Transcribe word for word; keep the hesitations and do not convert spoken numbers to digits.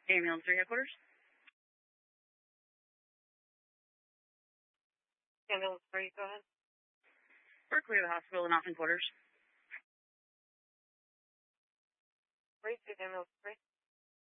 Ambulance three headquarters. Ambulance three, go ahead. We're clear of the hospital and off in quarters. Three, ambulance three.